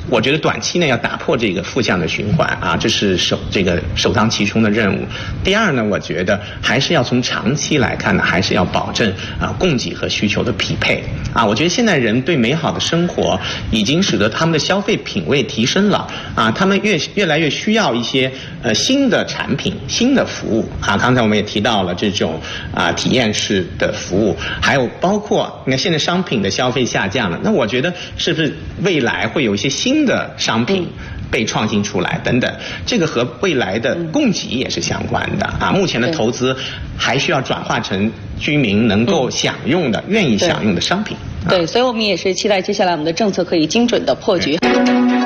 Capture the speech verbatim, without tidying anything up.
我觉得短期内要打破这个负向的循环啊，这是首这个首当其冲的任务。第二呢，我觉得还是要从长期来看呢，还是要保证啊供给和需求的匹配啊。我觉得现在人对美好的生活已经使得他们的消费品味提升了啊，他们越越来越需要一些呃新的产品、新的服务啊。刚才我们也提到了这种啊体验式的服务，还有包括你看现在商品的消费下降了，那我觉得是不是未来会有一些新的商品被创新出来等等，这个和未来的供给也是相关的啊。目前的投资还需要转化成居民能够享用的、愿意享用的商品。 对，所以我们也是期待接下来我们的政策可以精准的破局。